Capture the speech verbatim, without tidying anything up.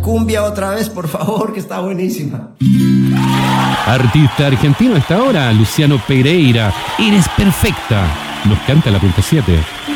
cumbia otra vez, por favor, que está buenísima. Artista argentino a esta hora, Luciano Pereira. Eres perfecta. Nos canta la punta siete.